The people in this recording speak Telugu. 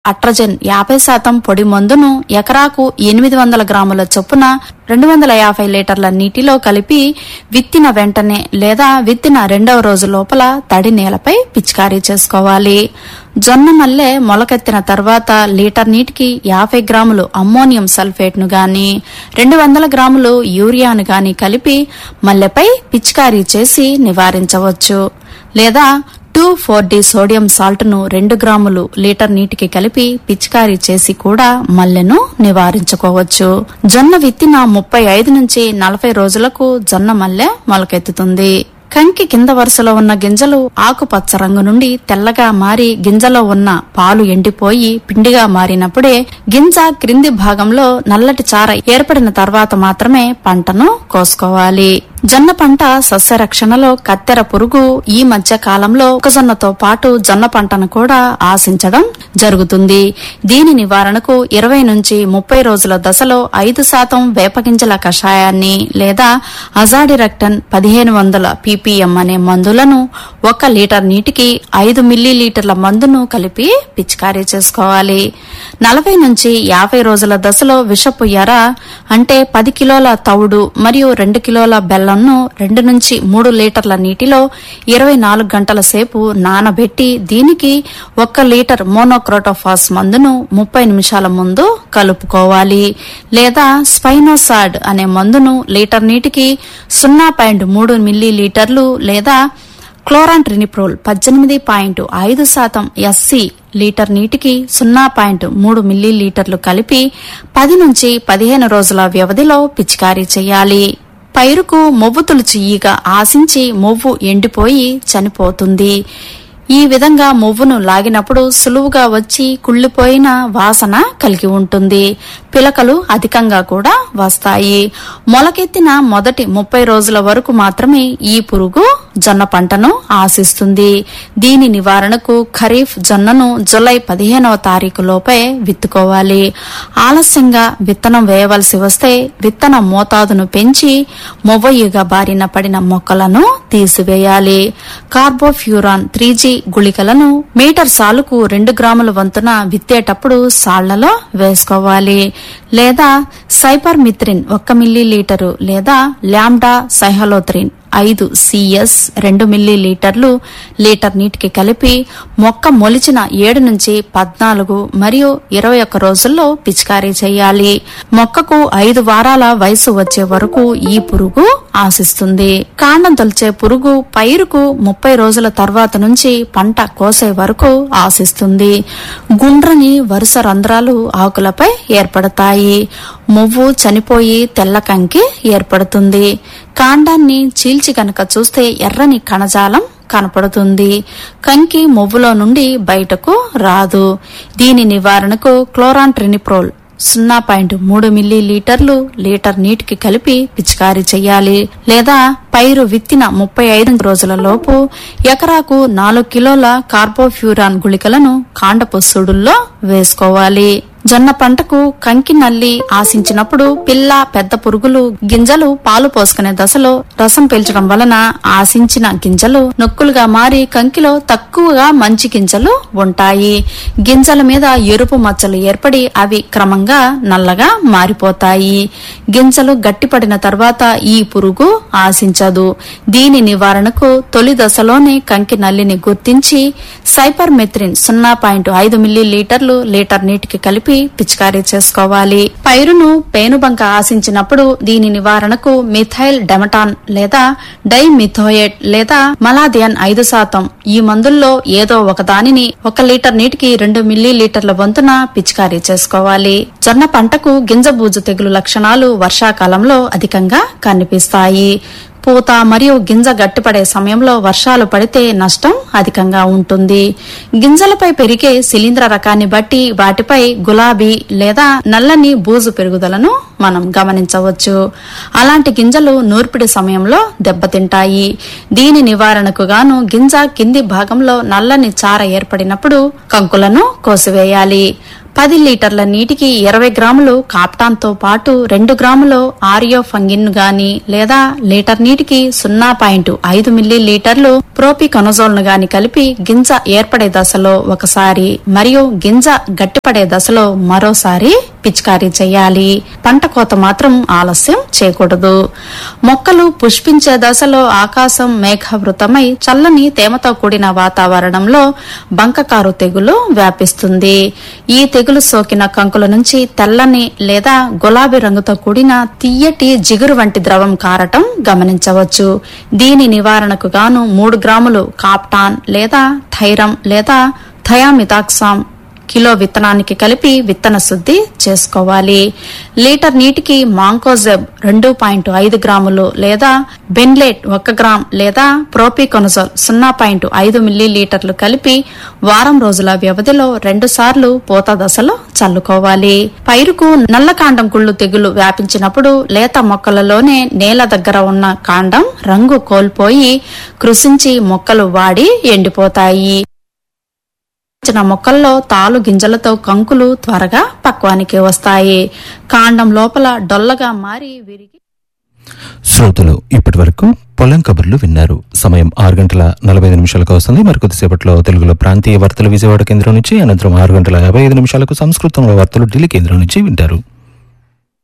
అట్రజన్ 50% పొడి మందును ఎకరాకు 800 గ్రాముల చొప్పున 250 లీటర్ల నీటిలో కలిపి విత్తిన వెంటనే లేదా విత్తిన 2వ రోజు లోపల తడి నేలపై పిచికారీ చేసుకోవాలి. జొన్న మల్లె మొలకెత్తిన తర్వాత లీటర్ నీటికి 50 గ్రాములు అమ్మోనియం సల్ఫేట్ ను గాని 200 గ్రాములు యూరియాను గాని కలిపి మల్లెపై పిచికారీ చేసి నివారించవచ్చు. లేదా 2,4-D సోడియం సాల్ట్ ను 2 గ్రాములు లీటర్ నీటికి కలిపి పిచికారీ చేసి కూడా మల్లెను నివారించుకోవచ్చు. జొన్న విత్తిన 35 నుంచి 40 రోజులకు జొన్న మల్లె మొలకెత్తుతుంది. కంకి కింద వరుసలో ఉన్న గింజలు ఆకుపచ్చ రంగు నుండి తెల్లగా మారి గింజలో ఉన్న పాలు ఎండిపోయి పిండిగా మారినప్పుడే గింజ క్రింది భాగంలో నల్లటి చార ఏర్పడిన తర్వాత మాత్రమే పంటను కోసుకోవాలి. జొన్న పంట సస్యరక్షణలో కత్తెర పురుగు ఈ మధ్య కాలంలో మొక్కజొన్నతో పాటు జొన్న పంటను కూడా ఆశించడం జరుగుతుంది. దీని నివారణకు 20 నుంచి 30 రోజుల దశలో 5% వేపగింజల కషాయాన్ని లేదా అజాడిరెక్టన్ 1500 ppm అనే మందులను 1 లీటర్ నీటికి 5 మిల్లీలీటర్ల మందును కలిపి పిచికారీ చేసుకోవాలి. 40 నుంచి 50 రోజుల దశలో విషపు ఎర అంటే 10 కిలోల తవుడు మరియు 2 కిలోల బెల్లం 2 నుంచి 3 లీటర్ల నీటిలో 24 గంటల సేపు నానబెట్టి దీనికి 1 లీటర్ మోనోక్రోటోఫాస్ మందును 30 నిమిషాల ముందు కలుపుకోవాలి. లేదా స్పైనోసాడ్ అనే మందును లీటర్ నీటికి 0.3 మిల్లీలీటర్లు లేదా క్లోరాంట్రినిప్రోల్ 18.5% SC లీటర్ నీటికి 0.3 మిల్లీలీటర్లు కలిపి 10 నుంచి 15 రోజుల వ్యవధిలో పిచికారీ చేయాలి. పైరుకు మొవ్వు తులుచు ఈగ ఆశించి మొవ్వు ఎండిపోయి చనిపోతుంది. ఈ విధంగా మొవ్వును లాగినప్పుడు సులువుగా వచ్చి కుళ్లిపోయిన వాసన కలిగి ఉంటుంది. పిలకలు అధికంగా కూడా వస్తాయి. మొలకెత్తిన మొదటి 30 రోజుల వరకు మాత్రమే ఈ పురుగు జొన్న పంటను ఆశిస్తుంది. దీని నివారణకు ఖరీఫ్ జొన్నను జూలై 15వ తారీఖు లోపే విత్తుకోవాలి. ఆలస్యంగా విత్తనం వేయవలసి వస్తే విత్తన మోతాదును పెంచి మొవ్వయుగ బారిన పడిన మొక్కలను తీసివేయాలి. కార్బోఫ్యూరాన్ 3G గుళికలను మీటర్ సాలుకు 2 గ్రాముల వంతున విత్తేటప్పుడు సాళ్లలో వేసుకోవాలి. లేదా సైపర్మిత్రిన్ 1 మిల్లీలీటరు లేదా ల్యాండా సైహలోత్రిన్ 5 CS 2 మిల్లీలీటర్లు లీటర్ నీటికి కలిపి మొక్క మొలిచిన 7 నుంచి 14 మరియు 21 రోజుల్లో పిచికారీ చేయాలి. మొక్కకు 5 వారాల వయసు వచ్చే వరకు ఈ పురుగు ఆశిస్తుంది. కాండం తొలిచే పురుగు పైరుకు 30 రోజుల తర్వాత నుంచి పంట కోసే వరకు ఆశిస్తుంది. గుండ్రని వరుస రంధ్రాలు ఆకులపై ఏర్పడతాయి. మొవ్వు చనిపోయి తెల్ల కంకి ఏర్పడుతుంది. కాండాన్ని చీల్చి గనక చూస్తే ఎర్రని కణజాలం కనపడుతుంది. కంకి మొవ్వులో నుండి బయటకు రాదు. దీని నివారణకు క్లోరాంట్రినిప్రోల్ 0.3 మిల్లీలీటర్లు లీటర్ నీటికి కలిపి పిచికారీ చేయాలి. లేదా పైరు విత్తిన 35 రోజుల లోపు ఎకరాకు 4 కిలోల కార్బోఫ్యూరాన్ గుళికలను కాండపు సుడుల్లో వేసుకోవాలి. జొన్న పంటకు కంకి నల్లి ఆశించినప్పుడు పిల్ల పెద్ద పురుగులు గింజలు పాలు పోసుకునే దశలో రసం పీల్చడం వలన ఆశించిన గింజలు నొక్కులుగా మారి కంకిలో తక్కువగా మంచి గింజలు ఉంటాయి. గింజల మీద ఎరుపు మచ్చలు ఏర్పడి అవి క్రమంగా నల్లగా మారిపోతాయి. గింజలు గట్టిపడిన తర్వాత ఈ పురుగు ఆశించదు. దీని నివారణకు తొలి దశలోనే కంకి నల్లిని గుర్తించి సైపర్మెత్రిన్ 0.5 మిల్లీలీటర్లు లీటర్ నీటికి కలిపి పిచికారీ చేసుకోవాలి. పైరును పేనుబంక ఆశించినప్పుడు దీని నివారణకు మిథైల్ డెమటాన్ లేదా డైమిథోయేట్ లేదా మలాథియన్ 5% ఈ మందుల్లో ఏదో ఒక దానిని 1 లీటర్ నీటికి 2 మిల్లీలీటర్ల వంతున పిచికారీ చేసుకోవాలి. జొన్న పంటకు గింజబూజు తెగులు లక్షణాలు వర్షాకాలంలో అధికంగా కనిపిస్తాయి. పూత మరియు గింజ గట్టిపడే సమయంలో వర్షాలు పడితే నష్టం అధికంగా ఉంటుంది. గింజలపై పెరిగే శిలీంధ్ర రకాన్ని బట్టి వాటిపై గులాబీ లేదా నల్లని బూజు పెరుగుదలను మనం గమనించవచ్చు. అలాంటి గింజలు నూర్పిడి సమయంలో దెబ్బతింటాయి. దీని నివారణకు గాను గింజ కింది భాగంలో నల్లని చార ఏర్పడినప్పుడు కంకులను కోసివేయాలి. 10 లీటర్ల నీటికి 20 గ్రాములు కాప్టాన్తో పాటు 2 గ్రాములు ఆరియో ఫంగిన్ గాని లేదా లీటర్ నీటికి 0.5 మిల్లీలీటర్లు ప్రోపికొనజోల్ ను గాని కలిపి గింజ ఏర్పడే దశలో ఒకసారి మరియు గింజ గట్టిపడే దశలో మరోసారి పిచికారీ చేయాలి. పంట కోత మాత్రం ఆలస్యం చేయకూడదు. మొక్కలు పుష్పించే దశలో ఆకాశం మేఘావృతమై చల్లని తేమతో కూడిన వాతావరణంలో బంకకారు తెగులు వ్యాపిస్తుంది. ఈ తెగులు సోకిన కంకుల నుంచి తెల్లని లేదా గులాబీ రంగుతో కూడిన తియ్యటి జిగురు వంటి ద్రవం కారటం గమనించవచ్చు. దీని నివారణకు గాను 3 గ్రాములు కాప్టాన్ లేదా థైరమ్ లేదా థయామిథాక్సామ్ కిలో విత్తనానికి కలిపి విత్తన శుద్ధి చేసుకోవాలి. లీటర్ నీటికి మాంకోజెబ్ 2.5 గ్రాములు లేదా బెన్లేట్ 1 గ్రామ్ లేదా ప్రోపికొనజోల్ 0.5 మిల్లీలీటర్లు కలిపి వారం రోజుల వ్యవధిలో 2 సార్లు పూత దశలో చల్లుకోవాలి. పైరుకు నల్లకాండం కుళ్ళు తెగులు వ్యాపించినప్పుడు లేత మొక్కలలోనే నేల దగ్గర ఉన్న కాండం రంగు కోల్పోయి కృషించి మొక్కలు వాడి ఎండిపోతాయి. మొక్కల్లో తాలు గింజలతో కంకులు త్వరగా పక్వానికి వస్తాయి. కాండం లోపల డొల్లగా మారి విరిగి. శ్రోతలు ఇప్పటి వరకు పొలం కబుర్లు విన్నారు. సమయం 6:45 వస్తుంది. మరికొద్దిసేపట్లో తెలుగులో ప్రాంతీయ వార్తలు విజయవాడ కేంద్రం నుంచి, అనంతరం 6:55 సంస్కృతంలో వార్తలు ఢిల్లీ కేంద్రం నుంచి వింటారు.